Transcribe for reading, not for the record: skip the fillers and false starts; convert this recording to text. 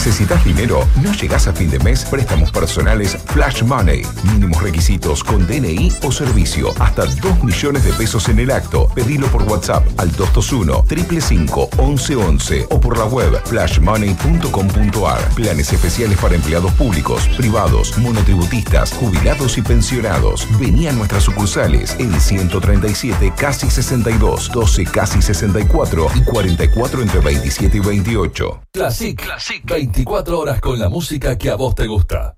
¿Necesitas dinero? ¿No llegás a fin de mes? Préstamos personales Flash Money. Mínimos requisitos con DNI o servicio. Hasta 2 millones de pesos en el acto. Pedilo por WhatsApp al 221-555-1111 o por la web flashmoney.com.ar. Planes especiales para empleados públicos, privados, monotributistas, jubilados y pensionados. Vení a nuestras sucursales en 137 casi 62, 12 casi 64 y 44 entre 27 y 28. Classic. 24 horas con la música que a vos te gusta.